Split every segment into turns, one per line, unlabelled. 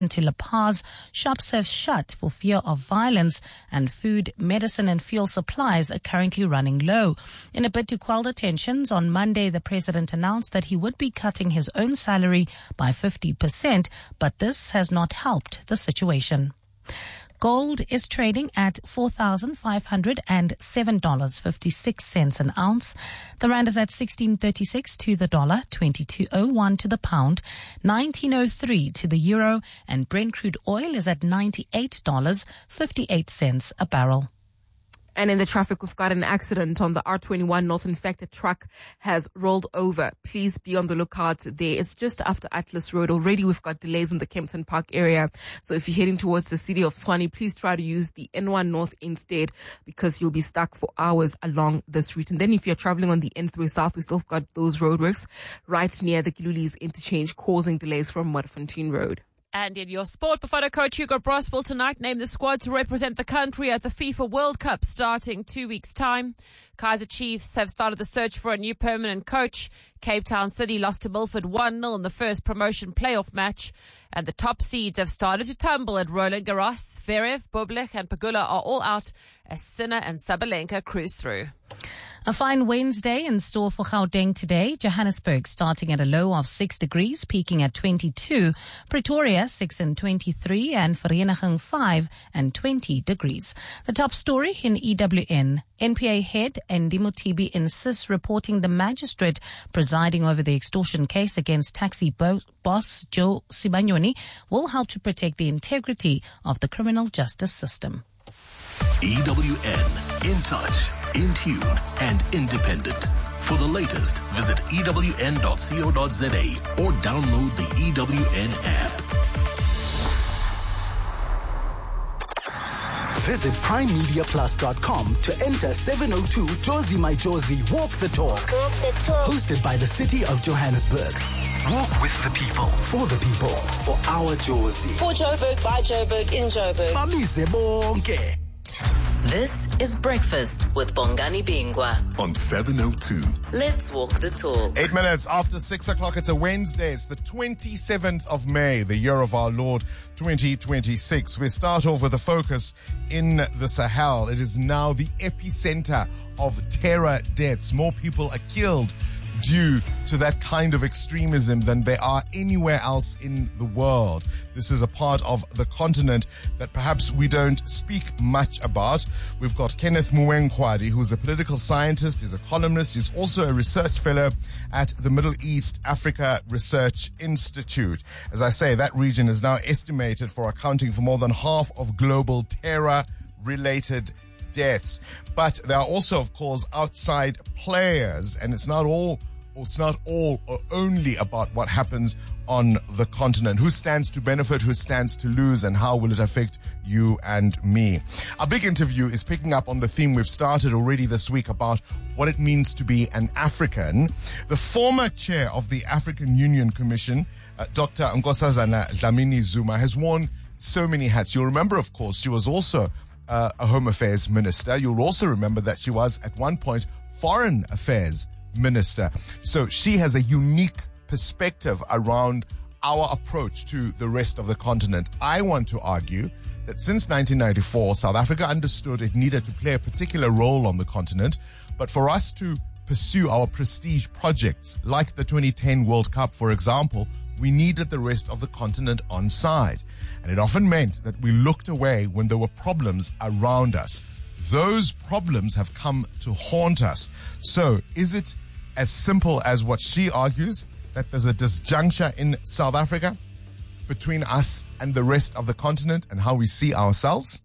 to La Paz, shops have shut for fear of violence, and food, medicine and fuel supplies are currently running low. In a bid to quell the tensions, on Monday the president announced that he would be cutting his own salary by 50%, but this has not helped the situation. Gold is trading at $4,507.56 an ounce. The rand is at 16.36 to the dollar, 22.01 to the pound, 19.03 to the euro, and Brent crude oil is at $98.58 a barrel.
And in the traffic, we've got an accident on the R21 North. In fact, a truck has rolled over. Please be on the lookout there. It's just after Atlas Road. Already we've got delays in the Kempton Park area. So if you're heading towards the city of Tshwane, please try to use the N1 North instead, because you'll be stuck for hours along this route. And then if you're traveling on the N3 South, we still got those roadworks right near the Kilulis interchange, causing delays from Modderfontein Road.
And in your sport, Bafana coach Hugo Bross will tonight name the squad to represent the country at the FIFA World Cup starting 2 weeks' time. Kaizer Chiefs have started the search for a new permanent coach. Cape Town City lost to Milford 1-0 in the first promotion playoff match. And the top seeds have started to tumble at Roland Garros. Zverev, Bublik and Pegula are all out as Sinner and Sabalenka cruise through.
A fine Wednesday in store for Gauteng today. Johannesburg starting at a low of 6 degrees, peaking at 22. Pretoria 6 and 23, and Vereeniging 5 and 20 degrees. The top story in EWN. NPA head Ndimo Tibi insists reporting the magistrate presiding over the extortion case against taxi boss Joe Sibanyoni will help to protect the integrity of the criminal justice system.
EWN, in touch, in tune, and independent. For the latest, visit ewn.co.za or download the EWN app.
Visit primemediaplus.com to enter 702 Jozi My Jozi Walk the Talk. Hosted by the City of Johannesburg. Walk with the people, for the people, for our Jozi.
For Joburg, by Joburg, in Joburg.
Bamise bonke.
This is Breakfast with Bongani Bingwa
on 702.
Let's walk the talk.
8 minutes after 6 o'clock. It's a Wednesday. It's the 27th of May, the year of our Lord 2026. We start off with a focus in the Sahel. It is now the epicenter of terror deaths. More people are killed due to that kind of extremism than there are anywhere else in the world. This is a part of the continent that perhaps we don't speak much about. We've got Kenneth Muwengkwadi, who's a political scientist, he's a columnist, he's also a research fellow at the Middle East Africa Research Institute. As I say, that region is now estimated for accounting for more than half of global terror-related deaths. But there are also, of course, outside players, and it's not all or only about what happens on the continent. Who stands to benefit, who stands to lose, and how will it affect you and me? Our big interview is picking up on the theme we've started already this week about what it means to be an African. The former chair of the African Union Commission, Dr. Nkosazana Dlamini Zuma, has worn so many hats. You'll remember, of course, she was also a Home Affairs Minister. You'll also remember that she was, at one point, Foreign Affairs Minister. So she has a unique perspective around our approach to the rest of the continent. I want to argue that since 1994, South Africa understood it needed to play a particular role on the continent, but for us to pursue our prestige projects, like the 2010 World Cup, for example, we needed the rest of the continent on side. And it often meant that we looked away when there were problems around us. Those problems have come to haunt us. So is it as simple as what she argues, that there's a disjuncture in South Africa between us and the rest of the continent and how we see ourselves?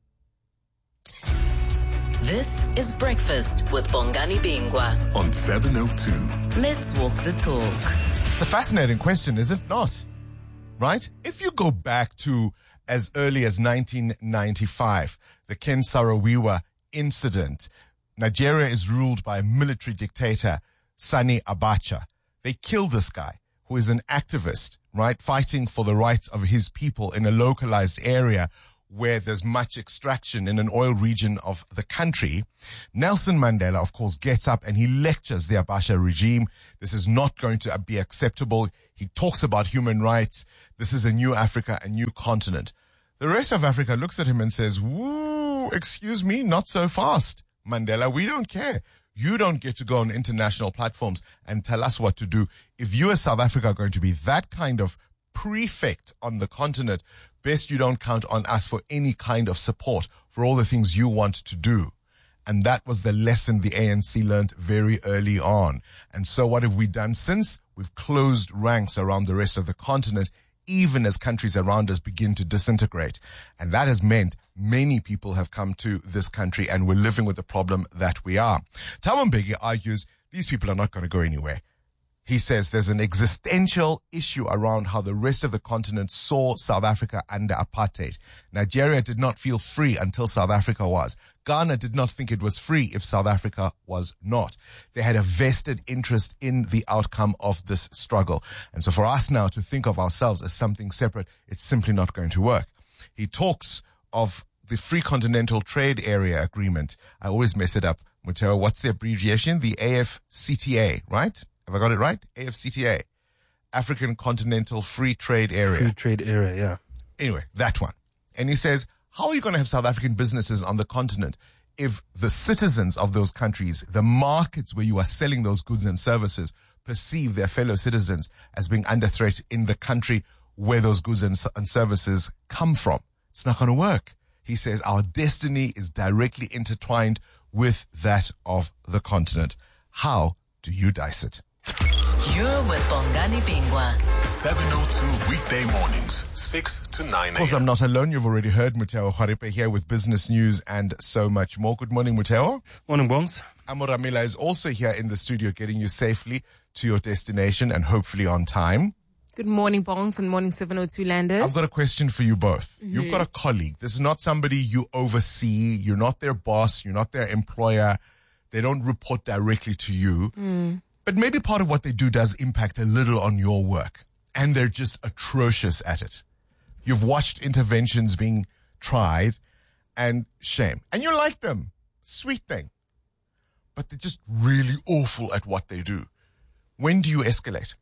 This is Breakfast with Bongani Bingwa
on 702.
Let's walk the talk.
It's a fascinating question, is it not? Right? If you go back to as early as 1995, the Ken Saro-Wiwa incident, Nigeria is ruled by a military dictator, Sani Abacha. They kill this guy who is an activist, right, fighting for the rights of his people in a localized area where there's much extraction in an oil region of the country. Nelson Mandela, of course, gets up and he lectures the Abacha regime. This is not going to be acceptable. He talks about human rights. This is a new Africa, a new continent. The rest of Africa looks at him and says, "Woo, excuse me, not so fast, Mandela. We don't care. You don't get to go on international platforms and tell us what to do. If you as South Africa are going to be that kind of prefect on the continent, best you don't count on us for any kind of support for all the things you want to do." And that was the lesson the ANC learned very early on. And so what have we done since? We've closed ranks around the rest of the continent, even as countries around us begin to disintegrate. And that has meant many people have come to this country and we're living with the problem that we are. Thabo Mbeki argues these people are not going to go anywhere. He says there's an existential issue around how the rest of the continent saw South Africa under apartheid. Nigeria did not feel free until South Africa was. Ghana did not think it was free if South Africa was not. They had a vested interest in the outcome of this struggle. And so for us now to think of ourselves as something separate, it's simply not going to work. He talks of the Free Continental Trade Area Agreement. I always mess it up. Mutero, what's the abbreviation? The AFCTA, right? Have I got it right? AFCTA. African Continental Free Trade Area.
Free Trade Area, yeah.
Anyway, that one. And he says, how are you going to have South African businesses on the continent if the citizens of those countries, the markets where you are selling those goods and services, perceive their fellow citizens as being under threat in the country where those goods and services come from? It's not going to work. He says our destiny is directly intertwined with that of the continent. How do you dice it?
You're with Bongani Bingwa.
702 weekday mornings, 6 to 9 a.m.
Of course, I'm not alone. You've already heard Muteo Kharipe here with business news and so much more. Good morning, Muteo.
Morning, Bongs.
Amora Mila is also here in the studio getting you safely to your destination and hopefully on time.
Good morning, Bongs, and morning 702 landers.
I've got a question for you both. Mm-hmm. You've got a colleague. This is not somebody you oversee. You're not their boss. You're not their employer. They don't report directly to you. But maybe part of what they do does impact a little on your work. And they're just atrocious at it. You've watched interventions being tried and shame. And you like them. Sweet thing. But they're just really awful at what they do. When do you escalate?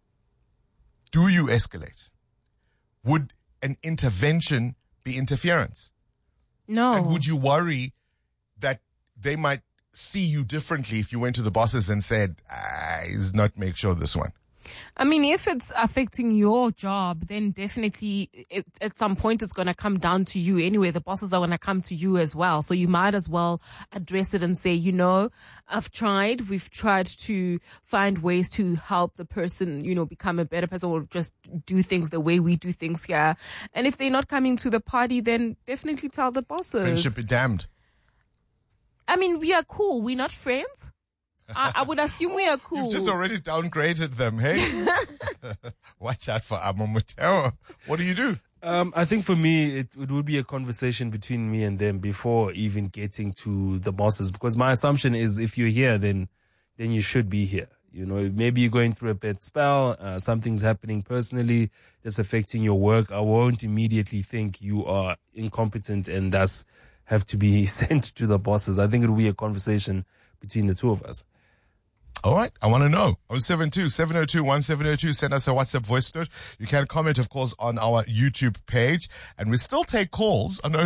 Do you escalate? Would an intervention be interference?
No.
And would you worry that they might see you differently if you went to the bosses and said, not make sure this one?
I mean, if it's affecting your job, then definitely at some point it's going to come down to you anyway. The bosses are going to come to you as well. So you might as well address it and say, we've tried to find ways to help the person, become a better person or just do things the way we do things here. And if they're not coming to the party, then definitely tell the bosses.
Friendship be damned.
I mean, we are cool. We're not friends. I would assume we are cool.
You've just already downgraded them, hey? Watch out for Amo Muteo. What do you do?
I think for me, it would be a conversation between me and them before even getting to the bosses. Because my assumption is if you're here, then you should be here. Maybe you're going through a bad spell, something's happening personally that's affecting your work. I won't immediately think you are incompetent and thus have to be sent to the bosses. I think it will be a conversation between the two of us.
All right. I want to know. 072-702-1702. Send us a WhatsApp voice note. You can comment, of course, on our YouTube page. And we still take calls on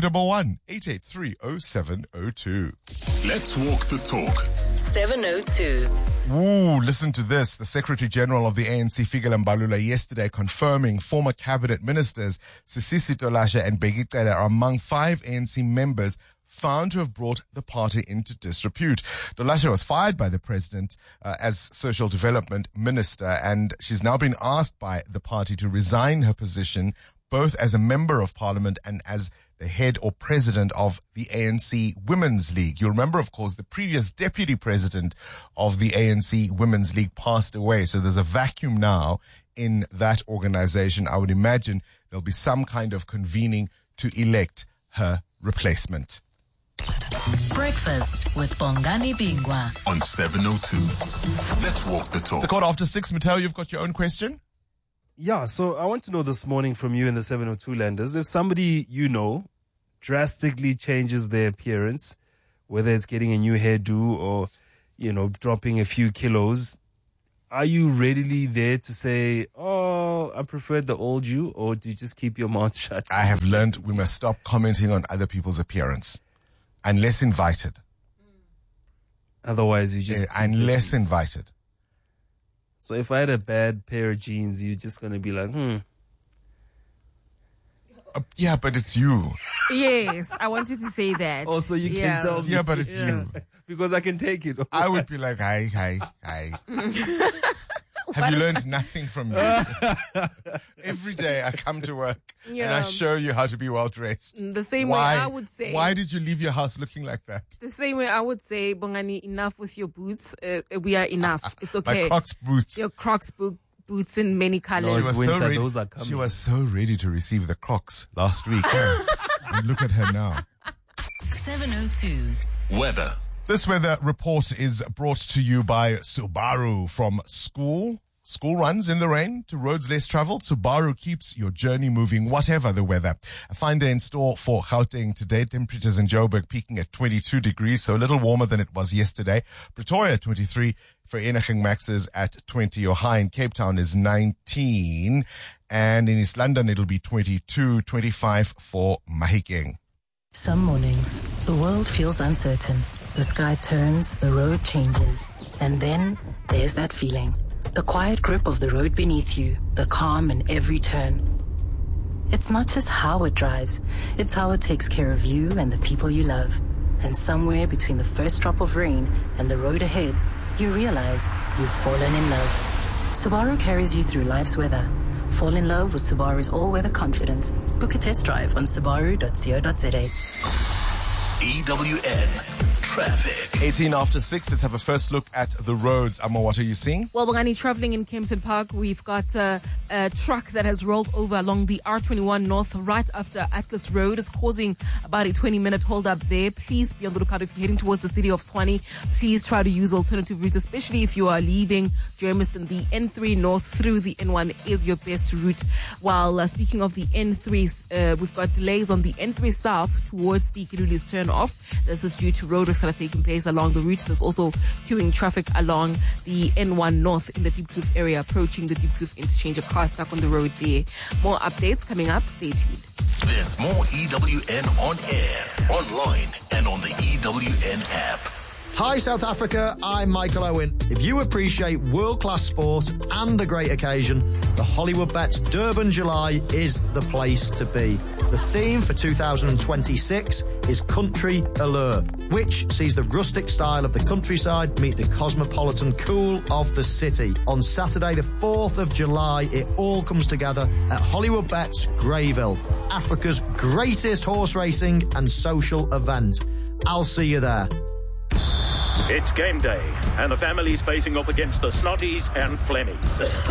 011-883-0702.
Let's walk the talk.
702.
Ooh, listen to this. The Secretary General of the ANC, Fikile Mbalula, yesterday confirming former cabinet ministers Sisisi Tolashe and Bheki Cele are among 5 ANC members found to have brought the party into disrepute. Tolashe was fired by the president as social development minister, and she's now been asked by the party to resign her position both as a member of parliament and as the head or president of the ANC Women's League. You remember, of course, the previous deputy president of the ANC Women's League passed away. So there's a vacuum now in that organization. I would imagine there'll be some kind of convening to elect her replacement.
Breakfast with Bongani Bingwa
on 702. Let's walk the talk.
It's a quarter after 6. Mateo, you've got your own question?
Yeah, so I want to know this morning from you in the 702 landers, if somebody drastically changes their appearance, whether it's getting a new hairdo or, dropping a few kilos, are you readily there to say, oh, I prefer the old you, or do you just keep your mouth shut?
I have learned we must stop commenting on other people's appearance. Unless invited.
Otherwise, you just...
unless invited.
So if I had a bad pair of jeans, you're just going to be like,
yeah, but it's you.
Yes, I wanted to say that.
Also, you can tell me.
Yeah, but it's you.
Because I can take it.
I would be like, hi. Have you learned nothing from me? Every day I come to work and I show you how to be well dressed.
The same way I would say.
Why did you leave your house looking like that?
The same way I would say, Bongani, enough with your boots. We are enough. It's okay.
My Crocs boots.
Your Crocs boots in many colors.
No, it's winter, those are coming.
She was so ready to receive the Crocs last week. And look at her now.
702.
Weather.
This weather report is brought to you by Subaru. From school runs in the rain to roads less traveled, Subaru keeps your journey moving, whatever the weather. A fine day in store for Gauteng today. Temperatures in Joburg peaking at 22 degrees, so a little warmer than it was yesterday. Pretoria, 23. Vereeniging maxes at 20. Your high in Cape Town is 19. And in East London, it'll be 22, 25 for Mahikeng.
Some mornings, the world feels uncertain. The sky turns, the road changes. And then there's that feeling. The quiet grip of the road beneath you, the calm in every turn. It's not just how it drives, it's how it takes care of you and the people you love. And somewhere between the first drop of rain and the road ahead, you realize you've fallen in love. Subaru carries you through life's weather. Fall in love with Subaru's all-weather confidence. Book a test drive on subaru.co.za.
EWN Traffic.
18 after 6. Let's have a first look at the roads. Amma, what are you seeing?
Well, Bongani, traveling in Kempton Park, we've got a truck that has rolled over along the R21 North right after Atlas Road. It's causing about a 20-minute hold-up there. Please be on the lookout if you're heading towards the city of Tshwane. Please try to use alternative routes, especially if you are leaving Germiston. The N3 North through the N1 is your best route. While speaking of the N3, we've got delays on the N3 South towards the Kirulis turn off. This is due to roadworks that are taking place along the route. There's also queuing traffic along the N1 North in the Deep Kloof area, approaching the Deep Kloof interchange. A car stuck on the road there. More updates coming up. Stay tuned.
There's more EWN on air, online, and on the EWN app.
Hi South Africa, I'm Michael Owen. If you appreciate world-class sport and a great occasion, the Hollywood Bets Durban July is the place to be. The theme for 2026 is Country Allure, which sees the rustic style of the countryside meet the cosmopolitan cool of the city. On Saturday the 4th of July, it all comes together at Hollywood Bets Greyville, Africa's greatest horse racing and social event. I'll see you there.
It's game day, and the family's facing off against the Snotties and Flemmies.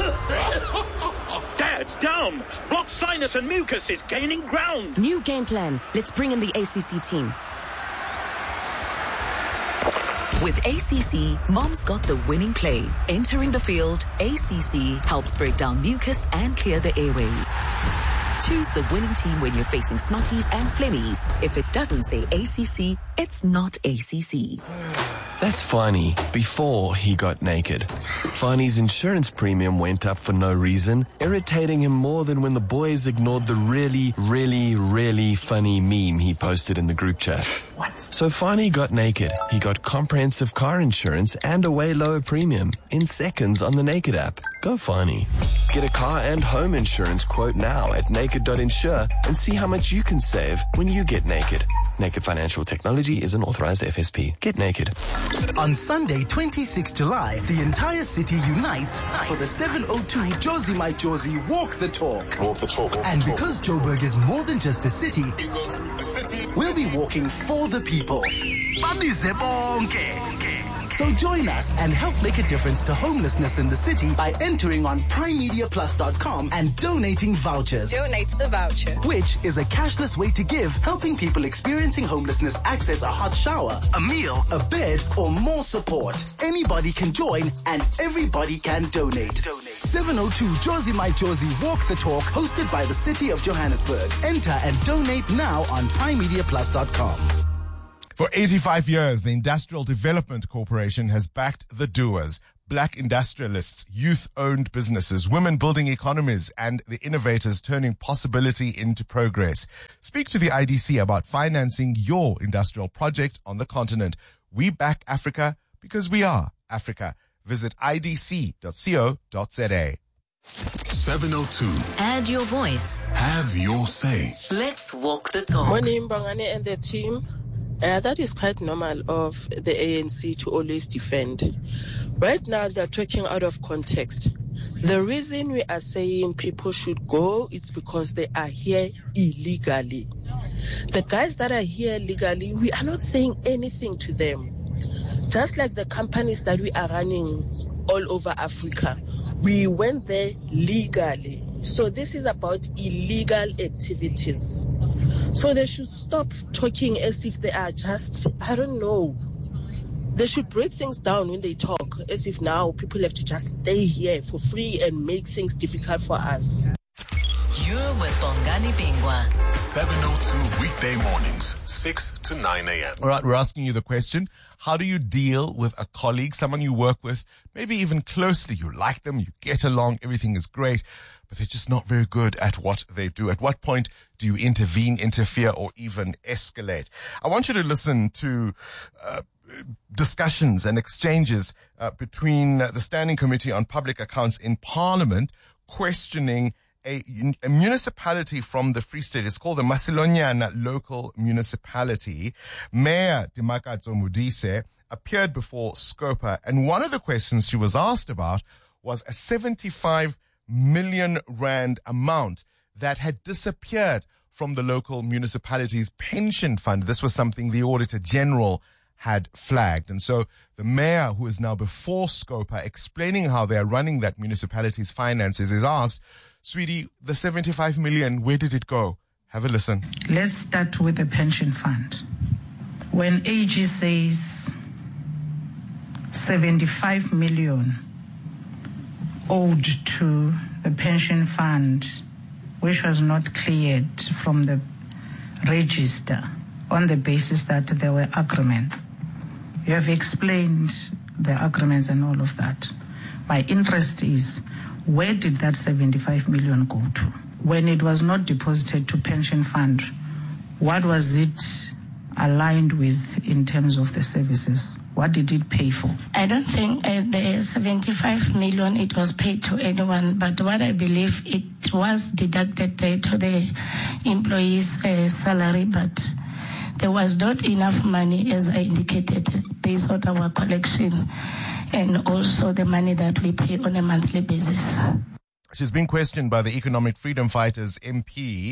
Dad's down! Blocked sinus and mucus is gaining ground!
New game plan. Let's bring in the ACC team.
With ACC, Mom's got the winning play. Entering the field, ACC helps break down mucus and clear the airways. Choose the winning team when you're facing Snotties and Flemmies. If it doesn't say ACC, it's not ACC.
That's Fani before he got naked. Fani's insurance premium went up for no reason, irritating him more than when the boys ignored the really funny meme he posted in the group chat.
What?
So Fani got naked. He got comprehensive car insurance and a way lower premium in seconds on the Naked app. Go Fani. Get a car and home insurance quote now at naked.insure and see how much you can save when you get naked. Naked Financial Technology is an authorized FSP. Get naked.
On Sunday, 26 July, the entire city unites for the 702 Josie My Josie Walk the Talk.
Walk the talk.
And because Joburg is more than just a city, we'll be walking for the people. So join us and help make a difference to homelessness in the city by entering on primemediaplus.com and donating vouchers.
Donate the voucher.
Which is a cashless way to give, helping people experiencing homelessness access a hot shower, a meal, a bed, or more support. Anybody can join and everybody can donate. 702 Josie My Josie Walk the Talk, hosted by the City of Johannesburg. Enter and donate now on primemediaplus.com.
For 85 years, the Industrial Development Corporation has backed the doers. Black industrialists, youth-owned businesses, women building economies, and the innovators turning possibility into progress. Speak to the IDC about financing your industrial project on the continent. We back Africa because we are Africa. Visit idc.co.za.
702.
Add your voice.
Have your say.
Let's walk the talk.
Morning, Bongani and the team. That is quite normal of the ANC to always defend. Right now, they're talking out of context. The reason we are saying people should go is because they are here illegally. The guys that are here legally, we are not saying anything to them. Just like the companies that we are running all over Africa, we went there legally. So this is about illegal activities. So they should stop talking as if they are just, I don't know. They should break things down when they talk, as if now people have to just stay here for free and make things difficult for us.
You're with Bongani Bingwa.
702 weekday mornings, 6 to 9 a.m.
All right, we're asking you the question. How do you deal with a colleague, someone you work with, maybe even closely? You like them, you get along, everything is great, but they're just not very good at what they do. At what point do you intervene, interfere, or even escalate? I want you to listen to discussions and exchanges between the Standing Committee on Public Accounts in Parliament questioning a municipality from the Free State. It's called the Masilonyana Local Municipality. Mayor Dimakatso Modise appeared before Scopa, and one of the questions she was asked about was a 75 million rand amount that had disappeared from the local municipality's pension fund. This was something the Auditor General had flagged. And so the mayor, who is now before Scopa, explaining how they are running that municipality's finances, is asked, "Sweetie, the 75 million, where did it go?" Have a listen.
Let's start with the pension fund. When AG says 75 million owed to the pension fund, which was not cleared from the register on the basis that there were agreements. You have explained the agreements and all of that. My interest is, where did that 75 million go to? When it was not deposited to pension fund, what was it aligned with in terms of the services? What did it pay for?
I don't think the 75 million, it was paid to anyone, but what I believe, it was deducted to the employee's salary, but there was not enough money, as I indicated, based on our collection and also the money that we pay on a monthly basis.
She's been questioned by the Economic Freedom Fighters MP,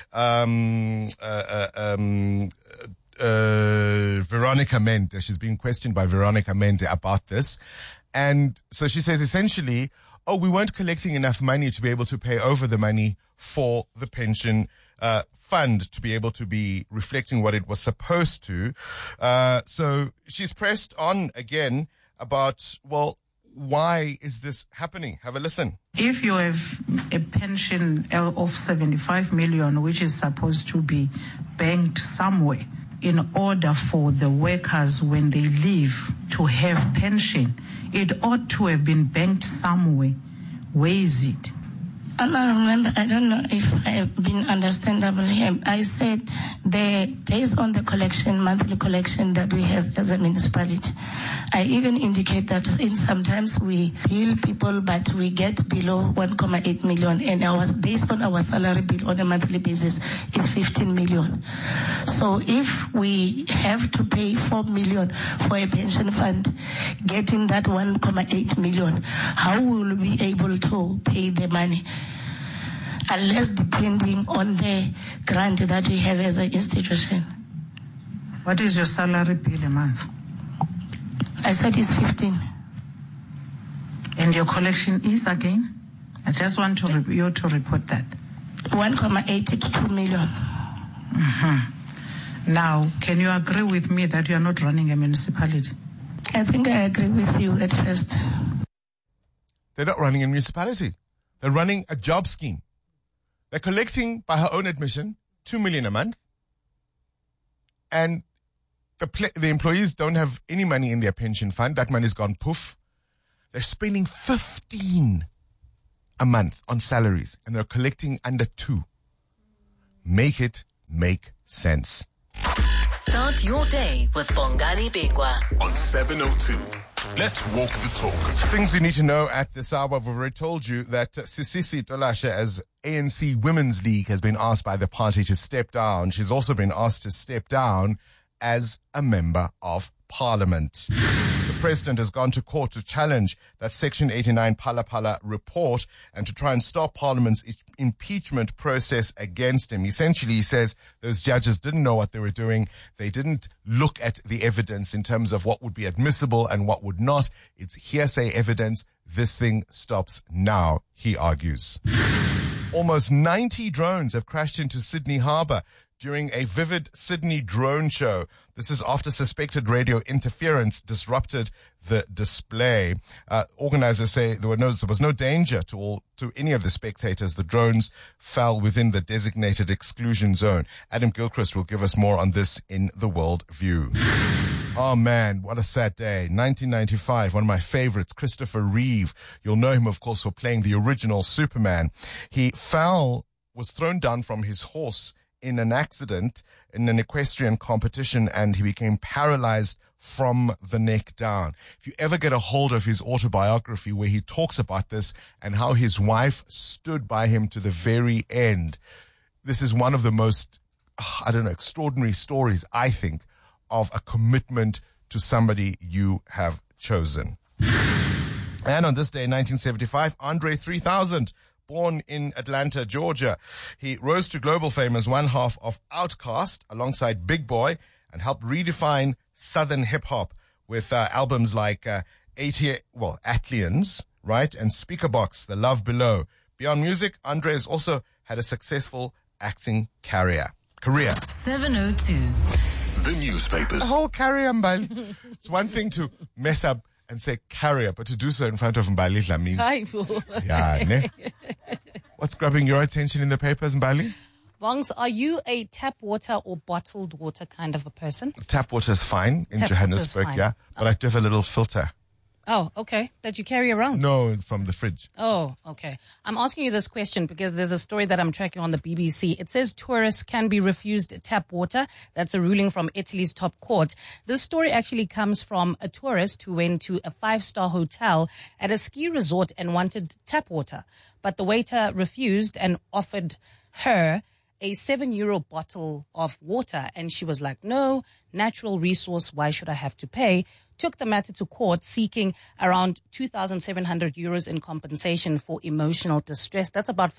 Veronica Mente. She's being questioned by Veronica Mente about this. And so she says essentially, we weren't collecting enough money to be able to pay over the money for the pension fund to be able to be reflecting what it was supposed to. So she's pressed on again about, why is this happening? Have a listen.
If you have a pension of 75 million, which is supposed to be banked somewhere, in order for the workers when they leave to have pension, it ought to have been banked somewhere. Where is it?
I remember, I don't know if I've been understandable here. I said based on the collection, monthly collection that we have as a municipality, I even indicate that sometimes we bill people, but we get below 1.8 million, and based on our salary bill on a monthly basis is 15 million. So if we have to pay 4 million for a pension fund, getting that 1.8 million, how will we be able to pay the money? Unless depending on the grant that we have as an institution.
What is your salary bill a month?
I said it's 15.
And your collection is again? I just want you to report that.
1.8 to 2 million.
Mm-hmm. Now, can you agree with me that you are not running a municipality?
I think I agree with you at first.
They're not running a municipality. They're running a job scheme. They're collecting, by her own admission, 2 million a month. And the employees don't have any money in their pension fund. That money's gone poof. They're spending 15 a month on salaries, and they're collecting under 2. Make it make sense.
Start your day with Bongani Bingwa
on 702. Let's walk the talk.
Things you need to know at this hour. We've already told you that Sisisi Tolashe, as ANC Women's League, has been asked by the party to step down. She's also been asked to step down as a member of Parliament. The president has gone to court to challenge that Section 89 Phala Phala report and to try and stop Parliament's impeachment process against him. Essentially, he says those judges didn't know what they were doing. They didn't look at the evidence in terms of what would be admissible and what would not. It's hearsay evidence. This thing stops now, he argues. Almost 90 drones have crashed into Sydney Harbour during a Vivid Sydney drone show. This is after suspected radio interference disrupted the display. Organizers say there was no danger to any of the spectators. The drones fell within the designated exclusion zone. Adam Gilchrist will give us more on this in The World View. Oh man, what a sad day. 1995, one of my favorites, Christopher Reeve. You'll know him, of course, for playing the original Superman. He was thrown down from his horse in an accident in an equestrian competition, and he became paralyzed from the neck down. If you ever get a hold of his autobiography where he talks about this and how his wife stood by him to the very end, this is one of the most, extraordinary stories, I think, of a commitment to somebody you have chosen. And on this day, in 1975, Andre 3000, born in Atlanta, Georgia. He rose to global fame as one half of Outkast alongside Big Boy and helped redefine Southern hip-hop with albums like Atlians, right, and Speakerbox, The Love Below. Beyond music, Andre has also had a successful acting career.
702.
The newspapers.
The whole career, Mbali. It's one thing to mess up and say carrier, but to do so in front of Mbali Dlamini. Yeah, ne? What's grabbing your attention in the papers, Mbali?
Bongs, are you a tap water or bottled water kind of a person?
Tap water's fine in Johannesburg,
fine.
Yeah. But I do have a little filter.
Oh, okay. That you carry around?
No, from the fridge.
Oh, okay. I'm asking you this question because there's a story that I'm tracking on the BBC. It says tourists can be refused tap water. That's a ruling from Italy's top court. This story actually comes from a tourist who went to a 5-star hotel at a ski resort and wanted tap water. But the waiter refused and offered her a €7 bottle of water. And she was like, no, natural resource. Why should I have to pay? Took the matter to court, seeking around €2,700 in compensation for emotional distress. That's about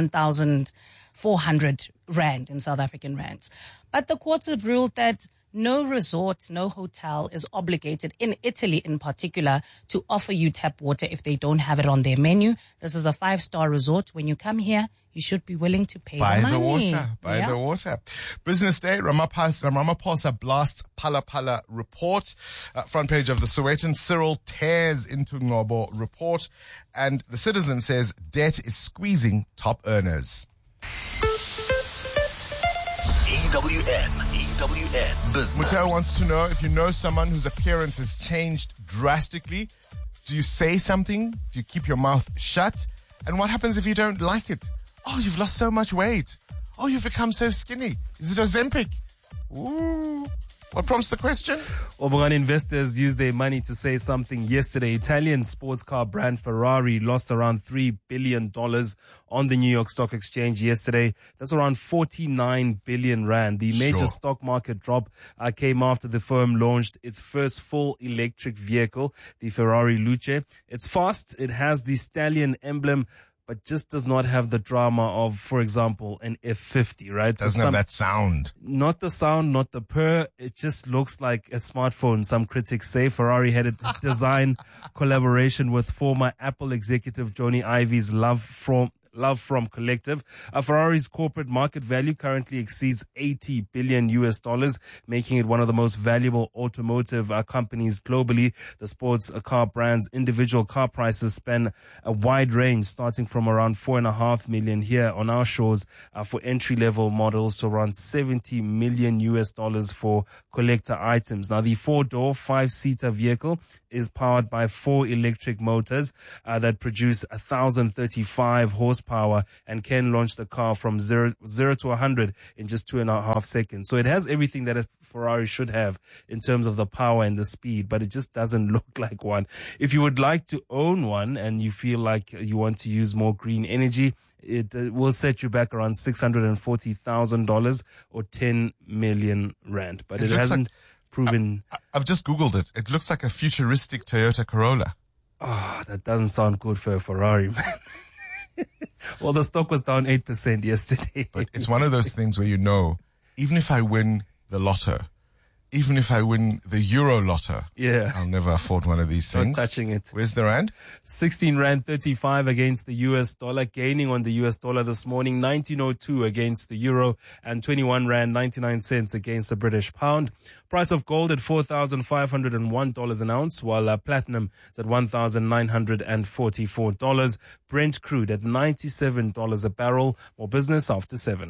51,400 rand in South African rands. But the courts have ruled that no resort, no hotel is obligated, in Italy in particular, to offer you tap water if they don't have it on their menu. This is a 5-star resort. When you come here, you should be willing to pay the money.
Buy the water. Business Day, Ramaphosa blasts Phala Phala report. Front page of the Sowetan, Cyril tears into Ngobo report. And the Citizen says debt is squeezing top earners.
EWN Business.
Muteo wants to know if you know someone whose appearance has changed drastically. Do you say something? Do you keep your mouth shut? And what happens if you don't like it? Oh, you've lost so much weight. Oh, you've become so skinny. Is it Ozempic? Ooh. What prompts the question?
Oregon investors used their money to say something yesterday. Italian sports car brand Ferrari lost around $3 billion on the New York Stock Exchange yesterday. That's around 49 billion rand. The major stock market drop came after the firm launched its first full electric vehicle, the Ferrari Luce. It's fast. It has the stallion emblem, but just does not have the drama of, for example, an F50, right?
Doesn't have that sound.
Not the sound, not the purr. It just looks like a smartphone, some critics say. Ferrari had a design collaboration with former Apple executive Jony Ive's love Love from Collective. Ferrari's corporate market value currently exceeds $80 billion, making it one of the most valuable automotive companies globally. The sports car brand's individual car prices span a wide range, starting from around $4.5 million here on our shores for entry-level models to around $70 million for collector items. Now, the 4-door, 5-seater vehicle is powered by 4 electric motors that produce 1,035 horsepower and can launch the car from 0 to 100 in just 2.5 seconds. So it has everything that a Ferrari should have in terms of the power and the speed, but it just doesn't look like one. If you would like to own one and you feel like you want to use more green energy, it will set you back around $640,000 or 10 million rand. But it hasn't proven.
I've just Googled it. It looks like a futuristic Toyota Corolla.
Oh, that doesn't sound good for a Ferrari, man. Well, the stock was down 8% yesterday.
But it's one of those things where even if I win the lotto, even if I win the Euro Lotto, I'll never afford one of these things.
Not touching it.
Where's the rand?
16 rand 35 against the US dollar, gaining on the US dollar this morning, 19.02 against the euro, and 21 rand 99 cents against the British pound. Price of gold at $4,501 an ounce, while platinum is at $1,944. Brent crude at $97 a barrel. More business after 7.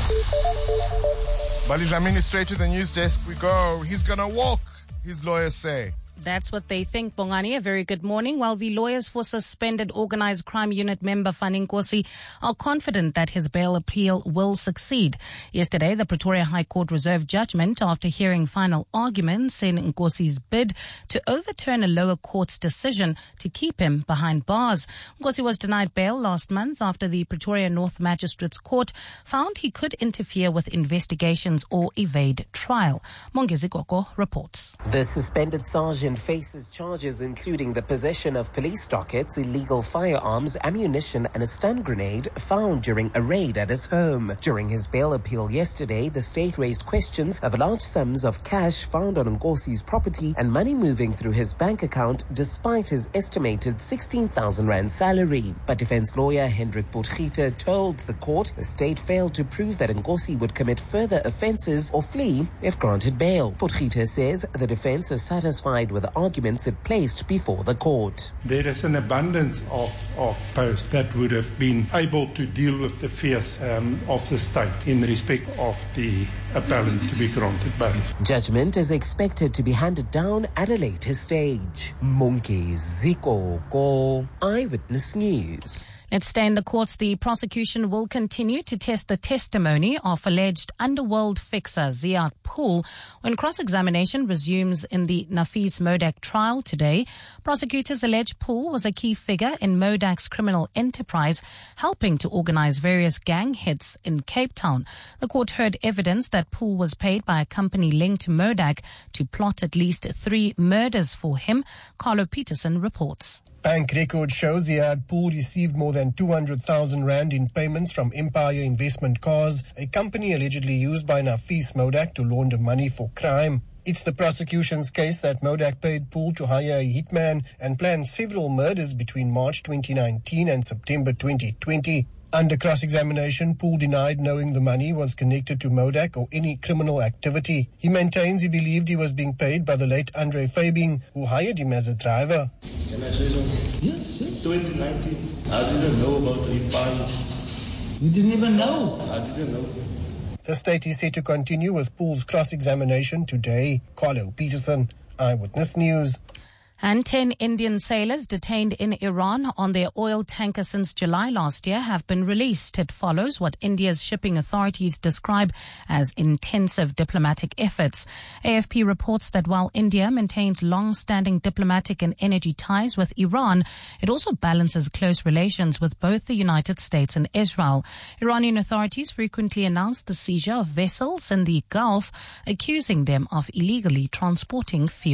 Bali Dlamini, straight to the news desk we go. He's gonna walk, his lawyers say.
That's what they think, Bongani. A very good morning. While the lawyers for suspended Organised Crime Unit member Fani Nkosi are confident that his bail appeal will succeed. Yesterday, the Pretoria High Court reserved judgment after hearing final arguments in Nkosi's bid to overturn a lower court's decision to keep him behind bars. Nkosi was denied bail last month after the Pretoria North Magistrates Court found he could interfere with investigations or evade trial. Mongezi Koko reports.
The suspended sergeant faces charges including the possession of police dockets, illegal firearms, ammunition and a stun grenade found during a raid at his home. During his bail appeal yesterday, the state raised questions of large sums of cash found on Nkosi's property and money moving through his bank account despite his estimated 16,000 rand salary. But defense lawyer Hendrik Potgieter told the court the state failed to prove that Nkosi would commit further offences or flee if granted bail. Potgieter says the defense is satisfied with the arguments it placed before the court.
There is an abundance of posts that would have been able to deal with the fears of the state in respect of the appellant to be granted bail.
Judgment is expected to be handed down at a later stage. Mongezi Koko, Eyewitness News.
Let's stay in the courts. The prosecution will continue to test the testimony of alleged underworld fixer Ziad Pool when cross-examination resumes in the Nafis Modak trial today. Prosecutors allege Pool was a key figure in Modak's criminal enterprise, helping to organize various gang hits in Cape Town. The court heard evidence that Pool was paid by a company linked to Modak to plot at least 3 murders for him. Carlo Peterson reports.
Bank record shows Ziad Pool received more than 200,000 rand in payments from Empire Investment Cars, a company allegedly used by Nafis Modak to launder money for crime. It's the prosecution's case that Modak paid Pool to hire a hitman and planned several murders between March 2019 and September 2020. Under cross-examination, Pool denied knowing the money was connected to Modak or any criminal activity. He maintains he believed he was being paid by the late Andre Fabing, who hired him as a driver.
Can I say something? Yes, 2019. I didn't know about the fire. You didn't even know? I didn't know.
The state is set to continue with Pool's cross-examination today. Carlo Peterson, Eyewitness News.
And 10 Indian sailors detained in Iran on their oil tanker since July last year have been released. It follows what India's shipping authorities describe as intensive diplomatic efforts. AFP reports that while India maintains long-standing diplomatic and energy ties with Iran, it also balances close relations with both the United States and Israel. Iranian authorities frequently announce the seizure of vessels in the Gulf, accusing them of illegally transporting fuel.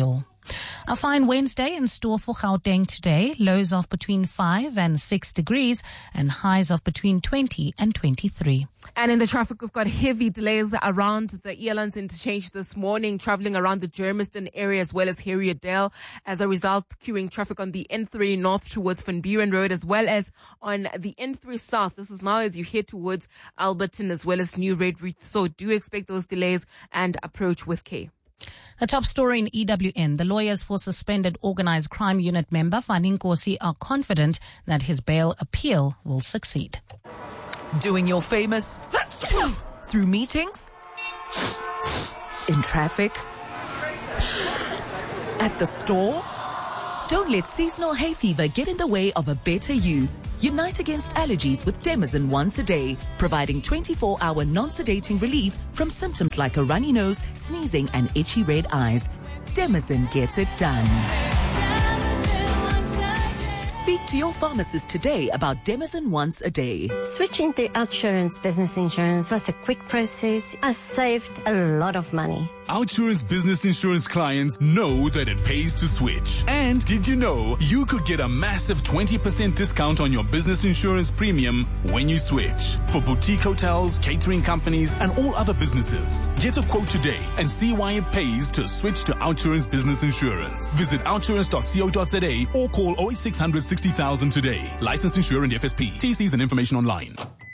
A fine Wednesday in store for Gauteng today. Lows of between 5 and 6 degrees and highs of between 20 and 23.
And in the traffic, we've got heavy delays around the Elands interchange this morning, traveling around the Germiston area as well as Harrierdale. As a result, queuing traffic on the N3 north towards Van Buren Road as well as on the N3 south. This is now as you head towards Alberton as well as New Redruth. So do expect those delays and approach with care.
A top story in EWN. The lawyers for suspended organized crime unit member Fani Nkosi are confident that his bail appeal will succeed.
Doing your famous through meetings, in traffic, at the store. Don't let seasonal hay fever get in the way of a better you. Unite against allergies with Demazin once a day, providing 24-hour non-sedating relief from symptoms like a runny nose, sneezing, and itchy red eyes. Demazin gets it done. Speak to your pharmacist today about Demazin once a day.
Switching to Outsurance Business Insurance was a quick process. I saved a lot of money.
Outsurance Business Insurance clients know that it pays to switch. And did you know you could get a massive 20% discount on your business insurance premium when you switch? For boutique hotels, catering companies, and all other businesses. Get a quote today and see why it pays to switch to Outsurance Business Insurance. Visit outsurance.co.za or call 08600 60,000 today. Licensed insurer and FSP. TCs and information online.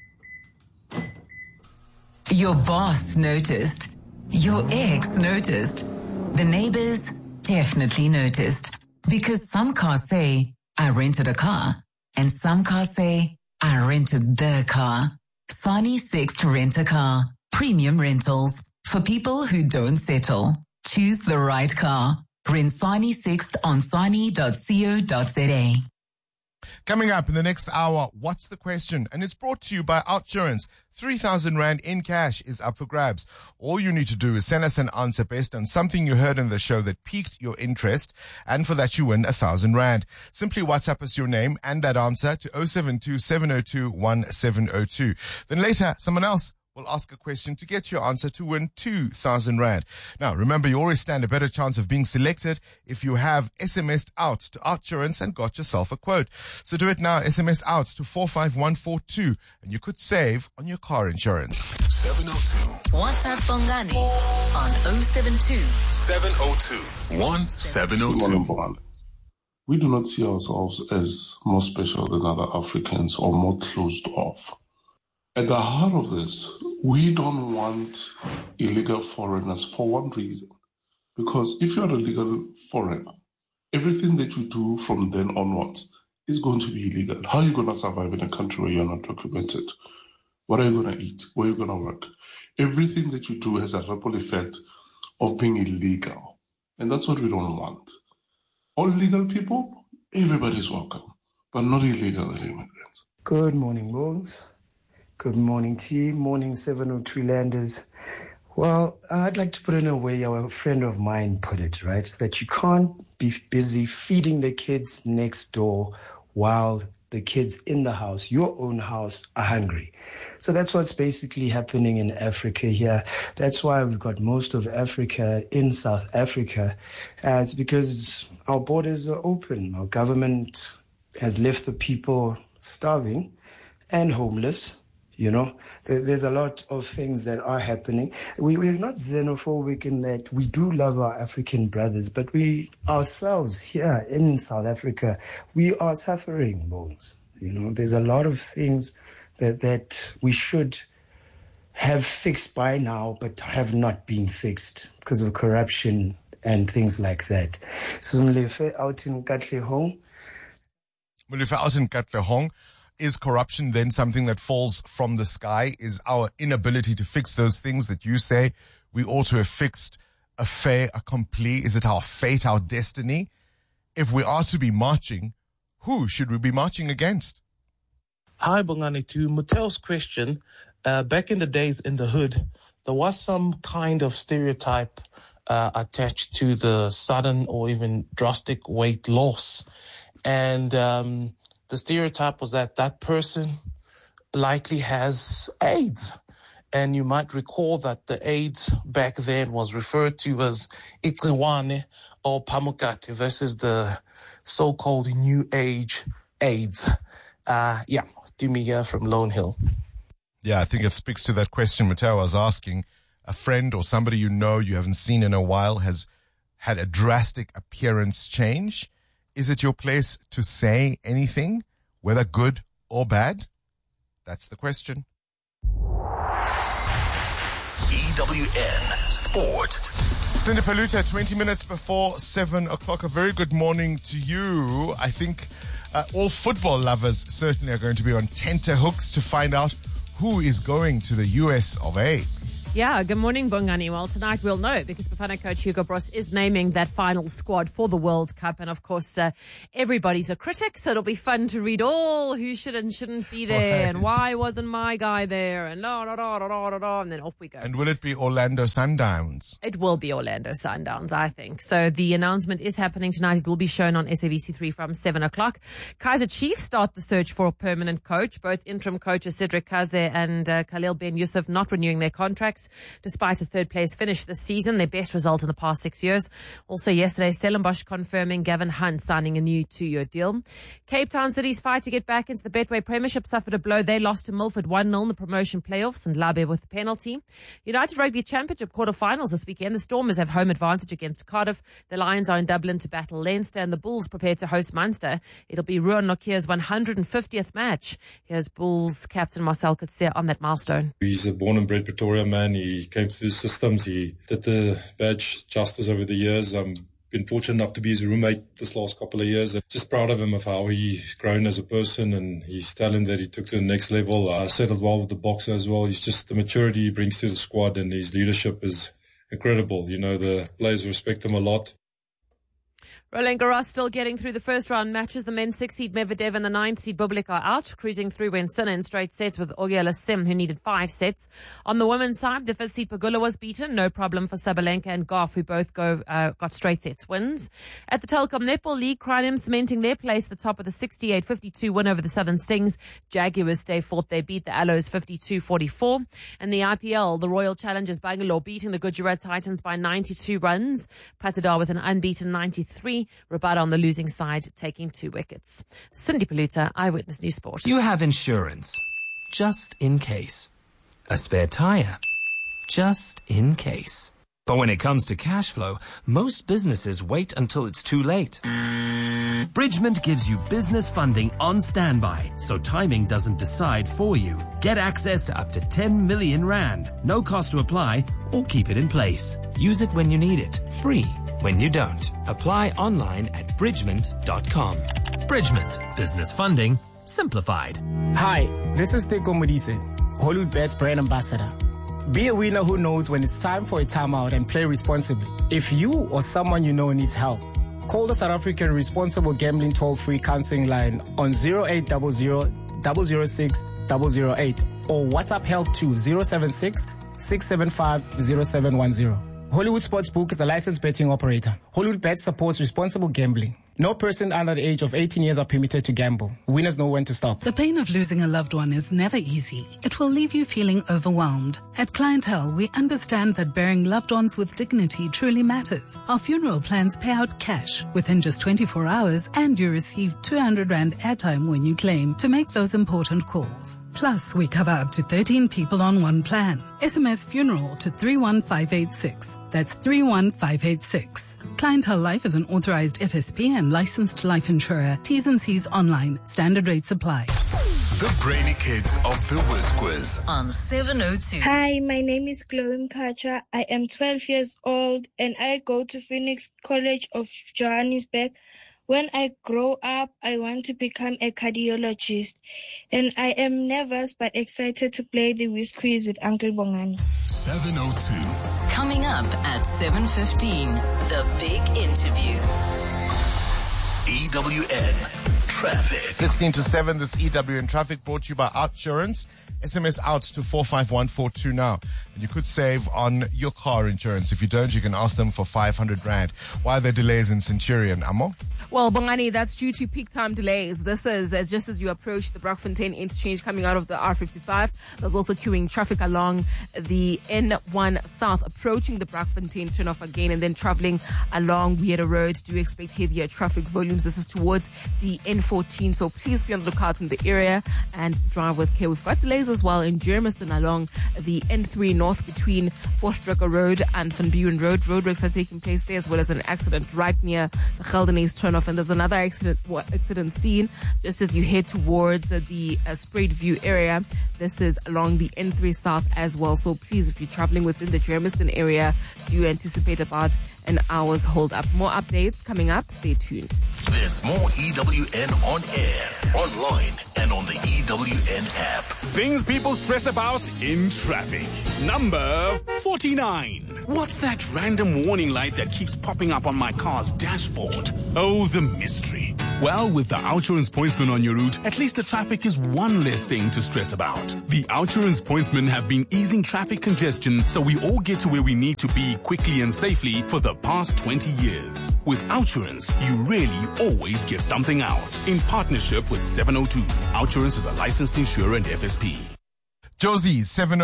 Your boss noticed. Your ex noticed. The neighbors definitely noticed. Because some cars say, I rented a car. And some cars say, I rented the car. Sani Sixt Rent a Car. Premium rentals. For people who don't settle. Choose the right car. Rent Sani Sixt on sani.co.za.
Coming up in the next hour, what's the question? And it's brought to you by Outsurance. 3,000 Rand in cash is up for grabs. All you need to do is send us an answer based on something you heard in the show that piqued your interest, and for that you win 1,000 Rand. Simply WhatsApp us your name and that answer to 072 702 1702. Then later, someone else will ask a question to get your answer to win 2,000 Rand. Now, remember, you always stand a better chance of being selected if you have SMS'd out to Outsurance and got yourself a quote. So do it now. SMS out to 45142 and you could save on your car insurance.
702.
WhatsApp Bongani on 072
702 1702.
We do not see ourselves as more special than other Africans or more closed off. At the heart of this, we don't want illegal foreigners for one reason. Because if you're a legal foreigner, everything that you do from then onwards is going to be illegal. How are you going to survive in a country where you're not documented? What are you going to eat? Where are you going to work? Everything that you do has a ripple effect of being illegal. And that's what we don't want. All legal people, everybody's welcome, but not illegal immigrants.
Good morning, Bones. Good morning, team. Morning, 703 Landers. Well, I'd like to put it in a way a friend of mine put it, right? That you can't be busy feeding the kids next door while the kids in the house, your own house, are hungry. So that's what's basically happening in Africa here. That's why we've got most of Africa in South Africa. It's because our borders are open. Our government has left the people starving and homeless. You know, there's a lot of things that are happening. We're not xenophobic in that we do love our African brothers, but we ourselves here in South Africa, we are suffering, Bones. You know, there's a lot of things that we should have fixed by now, but have not been fixed because of corruption and things like that. So Mlefe out in Katlehong.
Mlefe out in Katlehong. Is corruption then something that falls from the sky? Is our inability to fix those things that you say we ought to have fixed a fait accompli? Is it our fate, our destiny? If we are to be marching, who should we be marching against?
Hi, Bongani. To Mutel's question, back in the days in the hood, there was some kind of stereotype attached to the sudden or even drastic weight loss. And the stereotype was that person likely has AIDS. And you might recall that the AIDS back then was referred to as Igciwane or Phamukate versus the so-called New Age AIDS. Dumi here from Lone Hill.
Yeah, I think it speaks to that question Mateo was asking. A friend or somebody you know you haven't seen in a while has had a drastic appearance change. Is it your place to say anything, whether good or bad? That's the question.
EWN Sport.
Cindy Paluta, 20 minutes before 7 o'clock. A very good morning to you. I think all football lovers certainly are going to be on tenterhooks to find out who is going to the US of A.
Yeah, good morning, Bongani. Well, tonight we'll know because Bafana coach Hugo Broos is naming that final squad for the World Cup. And, of course, everybody's a critic, so it'll be fun to read all who should and shouldn't be there and why wasn't my guy there and and then off we go.
And will it be Orlando Sundowns?
It will be Orlando Sundowns, I think. So the announcement is happening tonight. It will be shown on SABC3 from 7 o'clock. Kaizer Chiefs start the search for a permanent coach. Both interim coaches Cedric Kaze and Khalil Ben Yusuf not renewing their contracts. Despite a third-place finish this season, their best result in the past 6 years. Also yesterday, Stellenbosch confirming Gavin Hunt signing a new 2-year deal. Cape Town City's fight to get back into the Betway Premiership suffered a blow. They lost to Milford 1-0 in the promotion playoffs and Labe with the penalty. United Rugby Championship quarterfinals this weekend. The Stormers have home advantage against Cardiff. The Lions are in Dublin to battle Leinster and the Bulls prepare to host Munster. It'll be Ruan Nokia's 150th match. Here's Bulls captain Marcel Coetzee on that milestone.
He's a born and bred Pretoria man. He came through the systems. He did the badge justice over the years. Been fortunate enough to be his roommate this last couple of years. Just proud of him of how he's grown as a person and his talent that he took to the next level. Settled well with the boxer as well. He's just the maturity he brings to the squad and his leadership is incredible. You know, the players respect him a lot.
Roland Garros still getting through the first round matches. The men's 6-seed Medvedev and the 9th-seed Bublik are out, cruising through when Sinner in straight sets with Auger Lassim, who needed 5 sets. On the women's side, the 5th-seed Pegula was beaten. No problem for Sabalenka and Goff, who both got straight sets wins. At the Telkom Netball League, Crinum cementing their place at the top of the 68-52 win over the Southern Stings. Jaguars stay fourth. They beat the Aloes 52-44. And the IPL, the Royal Challengers Bangalore beating the Gujarat Titans by 92 runs. Patidar with an unbeaten 93. Rabada on the losing side, taking 2 wickets. Cindy Paluta, Eyewitness News Sport.
You have insurance, just in case. A spare tire, just in case. But when it comes to cash flow, most businesses wait until it's too late. Bridgement gives you business funding on standby, so timing doesn't decide for you. Get access to up to 10 million rand. No cost to apply or keep it in place. Use it when you need it. Free when you don't. Apply online at bridgement.com. Bridgement. Business funding simplified.
Hi, this is Teko Modise, Hollywood Bets brand ambassador. Be a winner who knows when it's time for a timeout and play responsibly. If you or someone you know needs help, call the South African Responsible Gambling toll-free counseling line on 0800 006 008 or WhatsApp help to 076 675 0710. Hollywood Sportsbook is a licensed betting operator. Hollywood Bets supports responsible gambling. No person under the age of 18 years are permitted to gamble. Winners know when to stop.
The pain of losing a loved one is never easy. It will leave you feeling overwhelmed. At Clientele, we understand that burying loved ones with dignity truly matters. Our funeral plans pay out cash within just 24 hours and you receive 200 Rand airtime when you claim to make those important calls. Plus, we cover up to 13 people on one plan. SMS funeral to 31586. That's 31586. Clientele Life is an authorized FSP and licensed life insurer. T's and C's online. Standard rates apply.
The Brainy Kids of the Whiz Quiz
on 702.
Hi, my name is Chloe Mkacha. I am 12 years old and I go to Phoenix College of Johannesburg. When I grow up, I want to become a cardiologist. And I am nervous but excited to play the Whiz Quiz with Uncle Bongani.
702.
Coming up at 7:15, the big interview.
EWN Traffic.
16 to 7, this EWN Traffic brought to you by Outsurance. SMS out to 45142 now. And you could save on your car insurance. If you don't, you can ask them for 500 Rand. Why are there delays in Centurion, Amo?
Well, Bongani, that's due to peak time delays. This is just as you approach the Brakfontein interchange coming out of the R55. There's also queuing traffic along the N1 South, approaching the Brakfontein turnoff again, and then traveling along Weirder Road. Do expect heavier traffic volumes. This is towards the N14, so please be on the lookout in the area and drive with care. We've got delays as well in Germiston along the N3 North between Fortbrekker Road and Van Buren Road. Roadworks are taking place there, as well as an accident right near the Geldenhuys turnoff. And there's another accident scene just as you head towards the Spruitview area. This is along the N3 South as well. So please, if you're traveling within the Germiston area, do anticipate about an hour's hold up. More updates coming up. Stay tuned.
There's more EWN on air, online, and on the EWN app.
Things people stress about in traffic. Number 49. What's that random warning light that keeps popping up on my car's dashboard? Oh, the mystery. Well, with the Outsurance Pointsman on your route, at least the traffic is one less thing to stress about. The Outsurance Pointsmen have been easing traffic congestion so we all get to where we need to be quickly and safely for the past 20 years. With Outsurance, you really always get something out. In partnership with 702. Outsurance is a licensed insurer and FSP.
Josie,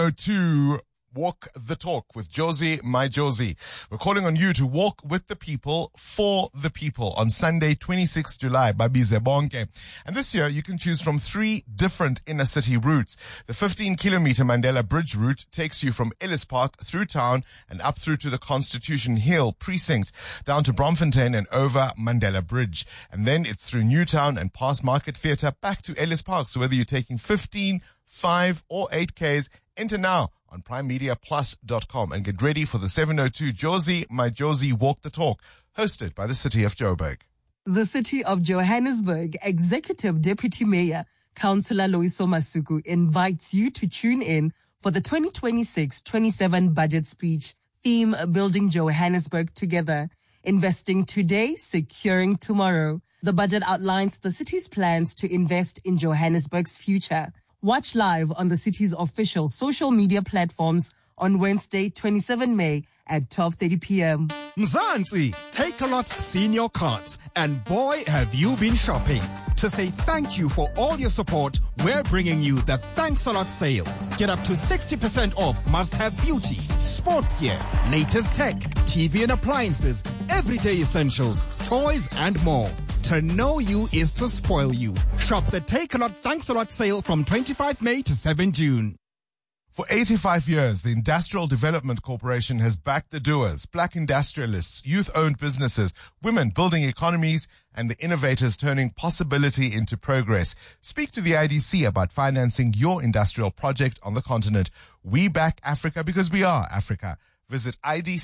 702. Walk the talk with Josie, my Josie. We're calling on you to walk with the people, for the people on Sunday, 26 July, Babize Bonke. And this year, you can choose from 3 different inner city routes. The 15-kilometer Mandela Bridge route takes you from Ellis Park through town and up through to the Constitution Hill precinct, down to Bromfontein and over Mandela Bridge. And then it's through Newtown and past Market Theatre back to Ellis Park. So whether you're taking 15, 5 or 8 Ks, enter now on primemediaplus.com and get ready for the 702 Josie, my Josie Walk the Talk, hosted by the City of Joburg.
The City of Johannesburg Executive Deputy Mayor, Councillor Loyiso Masuku, invites you to tune in for the 2026-27 budget speech, theme Building Johannesburg Together, Investing Today, Securing Tomorrow. The budget outlines the city's plans to invest in Johannesburg's future. Watch live on the city's official social media platforms on Wednesday, 27 May at 12:30 p.m.
Mzansi, Takealot Senior Cards, and boy, have you been shopping. To say thank you for all your support, we're bringing you the Thanks a Lot sale. Get up to 60% off must-have beauty, sports gear, latest tech, TV and appliances, everyday essentials, toys and more. To know you is to spoil you. Shop the Takealot Thanks a Lot sale from 25 May to 7 June.
For 85 years, the Industrial Development Corporation has backed the doers, black industrialists, youth-owned businesses, women building economies, and the innovators turning possibility into progress. Speak to the IDC about financing your industrial project on the continent. We back Africa because we are Africa. Visit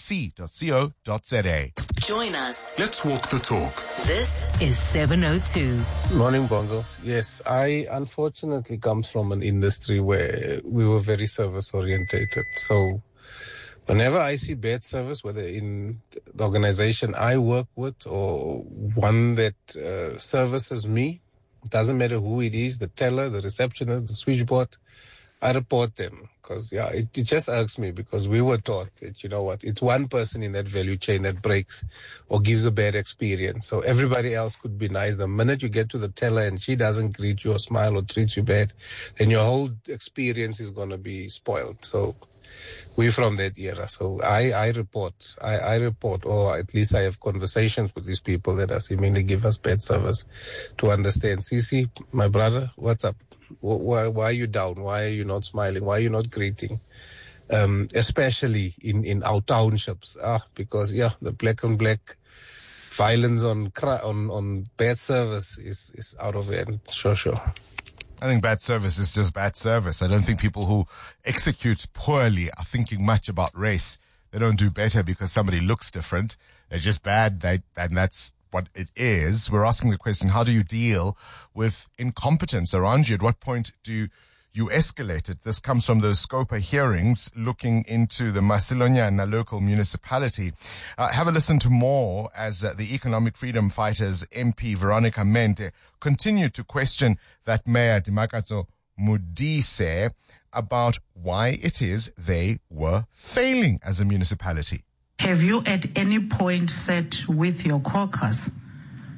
idc.co.za.
Join us.
Let's walk the talk.
This is 702.
Morning, Bongos. Yes, I unfortunately come from an industry where we were very service orientated. So whenever I see bad service, whether in the organization I work with or one that services me, it doesn't matter who it is, the teller, the receptionist, the switchboard, I report them because, it just irks me because we were taught that, you know what, it's one person in that value chain that breaks or gives a bad experience. So everybody else could be nice. The minute you get to the teller and she doesn't greet you or smile or treats you bad, then your whole experience is going to be spoiled. So we're from that era. So I report, or at least I have conversations with these people that are seemingly give us bad service to understand. Cece, my brother, what's up? Why are you down? Why are you not smiling? Why are you not greeting? Especially in our townships. Because the black on black violence on bad service is out of hand. Sure.
I think bad service is just bad service. I don't think people who execute poorly are thinking much about race. They don't do better because somebody looks different. They're just bad. And that's what it is. We're asking the question, how do you deal with incompetence around you? At what point do you escalate it? This comes from the Scopa hearings looking into the Masilonyana local municipality. Have a listen to more as the Economic Freedom Fighters MP Veronica Mente continued to question that Mayor Dimakatso Modise about why it is they were failing as a municipality.
Have you at any point sat with your caucus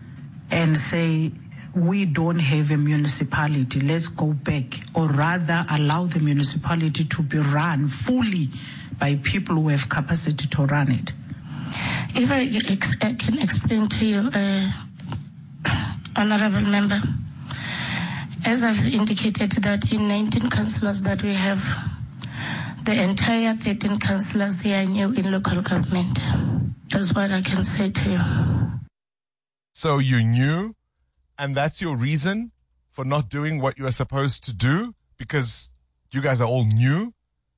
and say, we don't have a municipality, let's go back, or rather allow the municipality to be run fully by people who have capacity to run it.
If I can explain to you, Honorable Member, as I've indicated that in 19 councillors that we have, the entire 13 councillors, they are new in local government. That's what I can say to you.
So you're new, and that's your reason for not doing what you are supposed to do? Because you guys are all new?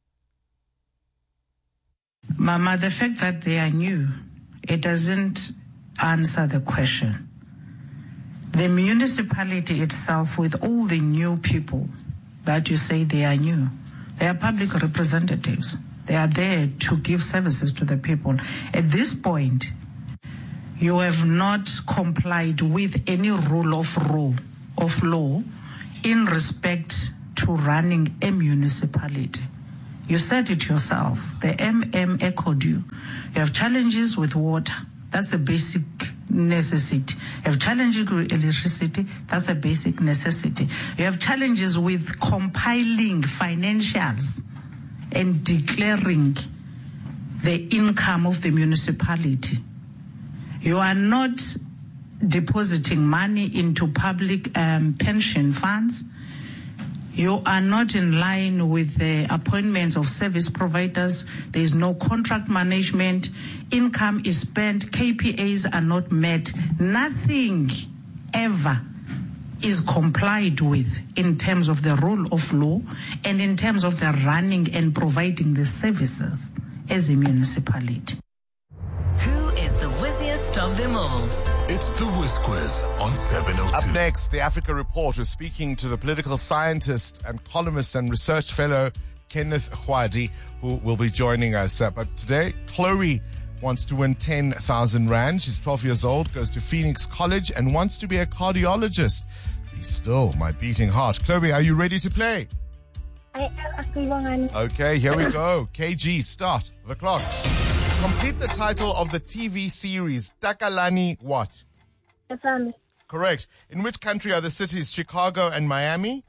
Mama, the fact that they are new, it doesn't answer the question. The municipality itself, with all the new people that you say they are new, they are public representatives. They are there to give services to the people. At this point, you have not complied with any rule of law in respect to running a municipality. You said it yourself. The echoed you. You have challenges with water. That's a basic necessity. You have challenges with electricity. That's a basic necessity. You have challenges with compiling financials and declaring the income of the municipality. You are not depositing money into public pension funds. You are not in line with the appointments of service providers. There is no contract management. Income is spent. KPIs are not met. Nothing ever is complied with in terms of the rule of law and in terms of the running and providing the services as a municipality.
Who is the whizziest of them all?
It's the Whiz Quiz on 702.
Up next, the Africa Report. We're speaking to the political scientist and columnist and research fellow Kenneth Hwadi, who will be joining us. But today, Chloe wants to win 10,000 Rand. She's 12 years old, goes to Phoenix College, and wants to be a cardiologist. Be still, my beating heart. Chloe, are you ready to play?
I am.
Okay, here we go. KG, start the clock. Complete the title of the TV series Takalani what?
Asami.
Correct. In which country are the cities Chicago and Miami?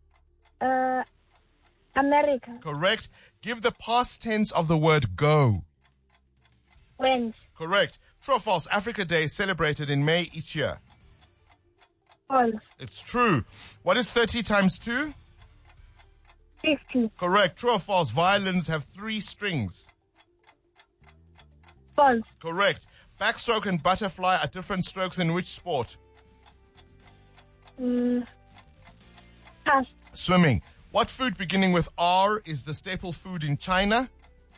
America.
Correct. Give the past tense of the word go.
Went.
Correct. True or false? Africa Day is celebrated in May each year.
False.
It's true. What is 30 times 2?
50.
Correct. True or false? Violins have 3 strings.
False.
Correct. Backstroke and butterfly are different strokes in which sport?
Pass.
Swimming. What food beginning with R is the staple food in China?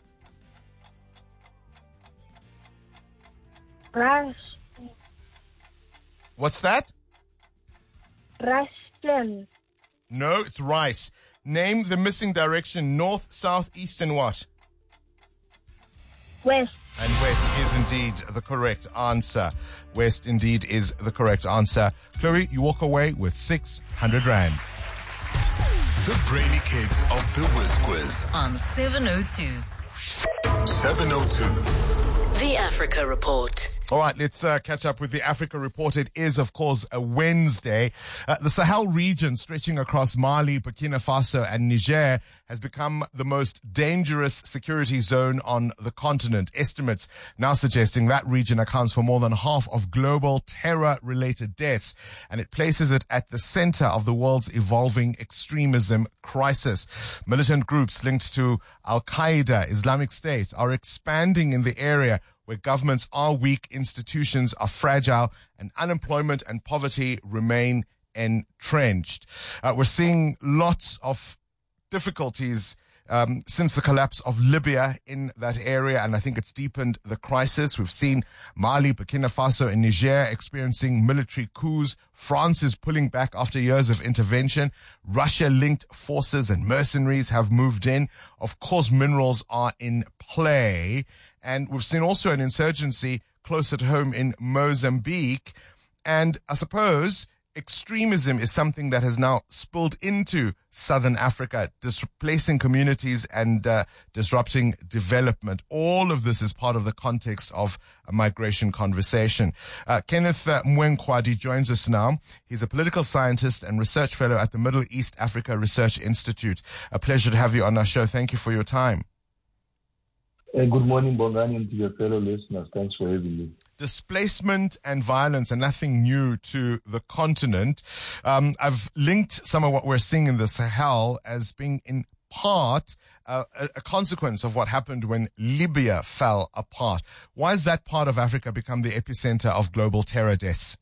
Russian.
What's that?
Russian.
No, it's rice. Name the missing direction, north, south, east, and what?
West.
And west is indeed the correct answer. West indeed is the correct answer. Chloe, you walk away with 600 Rand.
The brainy kids of the Whiz Quiz
On 702.
702.
The Africa Report.
All right, let's catch up with the Africa Report. It is, of course, a Wednesday. The Sahel region, stretching across Mali, Burkina Faso, and Niger, has become the most dangerous security zone on the continent. Estimates now suggesting that region accounts for more than half of global terror-related deaths, and it places it at the center of the world's evolving extremism crisis. Militant groups linked to Al-Qaeda, Islamic State, are expanding in the area where governments are weak, institutions are fragile, and unemployment and poverty remain entrenched. We're seeing lots of difficulties since the collapse of Libya in that area, and I think it's deepened the crisis. We've seen Mali, Burkina Faso, and Niger experiencing military coups. France is pulling back after years of intervention. Russia-linked forces and mercenaries have moved in. Of course, minerals are in play. And we've seen also an insurgency closer to home in Mozambique. And I suppose extremism is something that has now spilled into Southern Africa, displacing communities and disrupting development. All of this is part of the context of a migration conversation. Kenneth Mwenkwadi joins us now. He's a political scientist and research fellow at the Middle East Africa Research Institute. A pleasure to have you on our show. Thank you for your time.
Good morning, Bongani, and to your fellow listeners. Thanks for having me.
Displacement and violence are nothing new to the continent. I've linked some of what we're seeing in the Sahel as being in part a consequence of what happened when Libya fell apart. Why has that part of Africa become the epicenter of global terror deaths?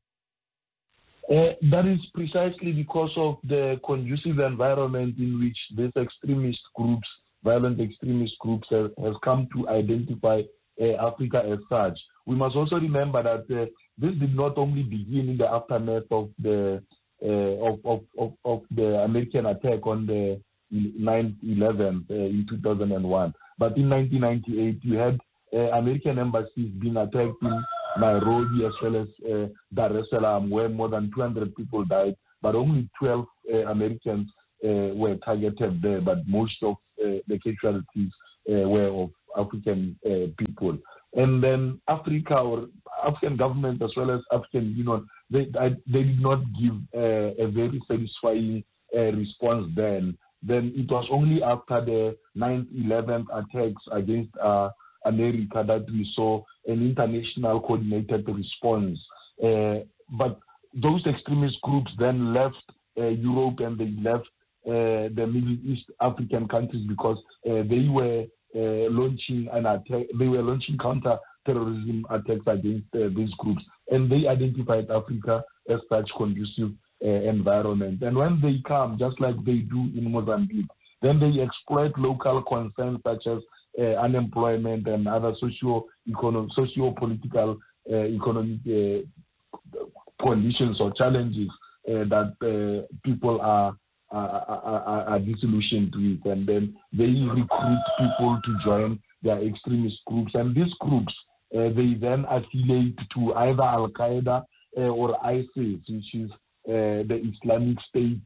That is precisely because of the conducive environment in which these extremist groups, violent extremist groups, has come to identify Africa as such. We must also remember that this did not only begin in the aftermath of the American attack on the 9/11 in 2001, but in 1998 you had American embassies being attacked in Nairobi as well as Dar es Salaam, where more than 200 people died, but only 12 Americans were targeted there, but most of the casualties were of African people. And then Africa, or African government as well as African Union, they did not give a very satisfying response then. Then it was only after the 9/11 attacks against America that we saw an international coordinated response. But those extremist groups then left Europe and they left the Middle East African countries because they were launching an attack. They were launching counter-terrorism attacks against these groups, and they identified Africa as such conducive environment. And when they come, just like they do in Mozambique, then they exploit local concerns such as unemployment and other socio-political economic conditions or challenges that people are disillusioned with, and then they recruit people to join their extremist groups. And these groups, they then affiliate to either Al-Qaeda or ISIS, which is the Islamic State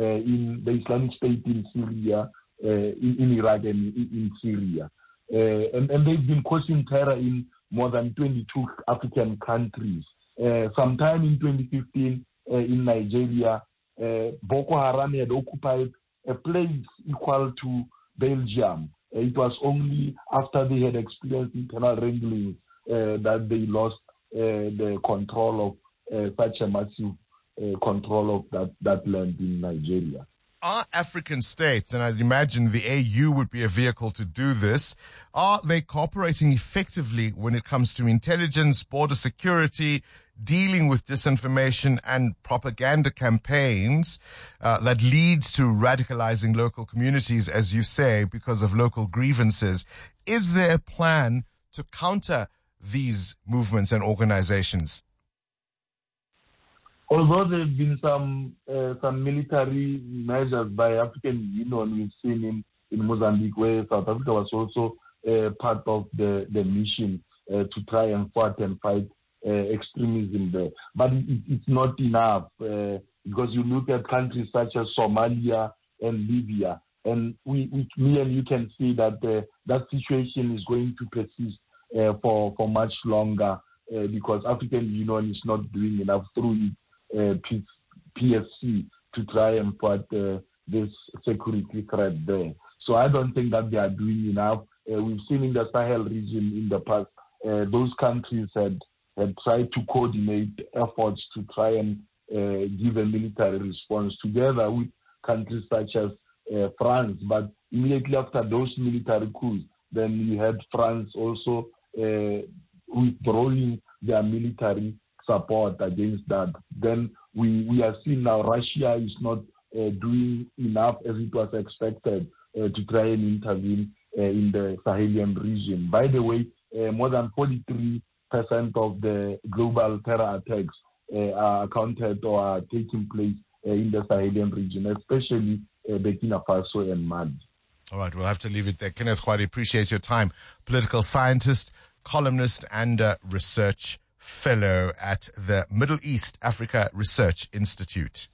in Syria, in Iraq and in Syria. And they've been causing terror in more than 22 African countries. Sometime in 2015 in Nigeria, Boko Haram had occupied a place equal to Belgium. It was only after they had experienced internal wranglings that they lost the control of such a massive control of that land in Nigeria.
Are African states, and I imagine the AU would be a vehicle to do this, are they cooperating effectively when it comes to intelligence, border security, dealing with disinformation and propaganda campaigns that leads to radicalizing local communities, as you say, because of local grievances? Is there a plan to counter these movements and organizations?
Although there have been some military measures by African Union, we've seen in Mozambique, where South Africa was also part of the mission to try and fight extremism there. But it's not enough because you look at countries such as Somalia and Libya, and me and you can see that that situation is going to persist for much longer because African Union is not doing enough through PSC to try and fight this security threat there. So I don't think that they are doing enough. We've seen in the Sahel region in the past, those countries had tried to coordinate efforts to try and give a military response together with countries such as France. But immediately after those military coups, then you had France also withdrawing their military support against that. Then we are seeing now Russia is not doing enough as it was expected to try and intervene in the Sahelian region. By the way, more than 43% of the global terror attacks are accounted or are taking place in the Sahelian region, especially Burkina Faso and Mali.
All right, we'll have to leave it there. Kenneth Mwenkwadi, appreciate your time. Political scientist, columnist, and research Fellow at the Middle East Africa Research Institute.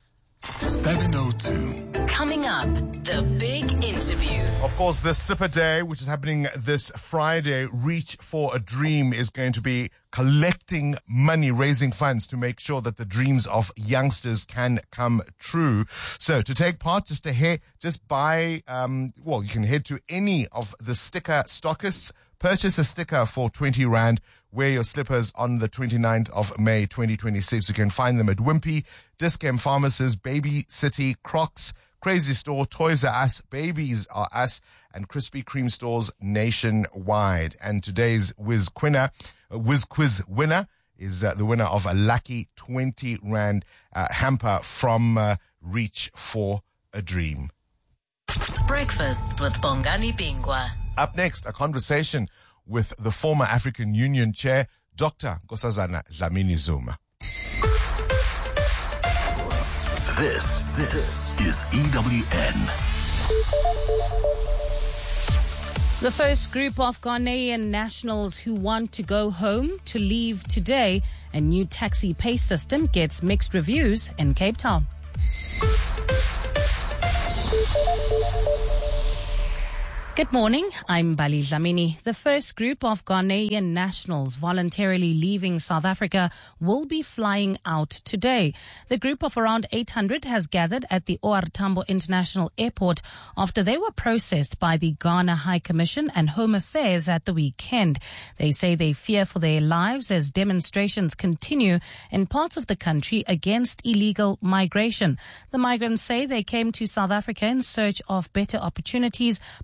702.
Coming up, the big interview.
Of course, the Sipper Day, which is happening this Friday, Reach for a Dream, is going to be collecting money, raising funds to make sure that the dreams of youngsters can come true. So to take part, just buy, you can head to any of the sticker stockists, purchase a sticker for 20 Rand, wear your slippers on the 29th of May 2026. You can find them at Wimpy, Dis-Chem Pharmacies, Baby City, Crocs, Crazy Store, Toys R Us, Babies R Us, and Krispy Kreme stores nationwide. And today's Whiz Quiz winner is the winner of a lucky 20 Rand hamper from Reach for a Dream.
Breakfast with Bongani Bingwa.
Up next, a conversation with the former African Union Chair, Dr. Nkosazana Dlamini-Zuma.
This is EWN.
The first group of Ghanaian nationals who want to go home to leave today. A new taxi pay system gets mixed reviews in Cape Town. Good morning, I'm Bali Dlamini. The first group of Ghanaian nationals voluntarily leaving South Africa will be flying out today. The group of around 800 has gathered at the OR Tambo International Airport after they were processed by the Ghana High Commission and Home Affairs at the weekend. They say they fear for their lives as demonstrations continue in parts of the country against illegal migration. The migrants say they came to South Africa in search of better opportunities,